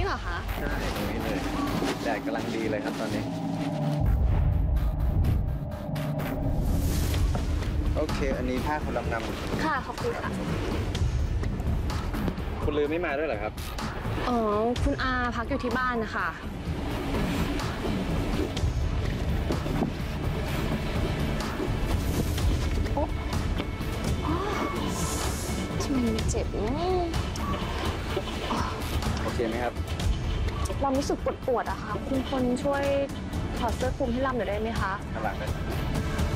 เหรอคะใช่ตรงนี้เลยแดดกำลังดีเลยครับตอนนี้โอเคอันนี้ผ้าคนนำค่ะขอบคุณค่ะคุณลือไม่มาด้วยเหรอครับอ๋อคุณอาพักอยู่ที่บ้านนะคะโอ้ทำไมมันเจ็บโอเคไหมครับเรารู้สึกปวดอะค่ะคุณพลช่วยถอดเสื้อคลุมให้เราหน่อยได้ไหมคะข้างหลังเลย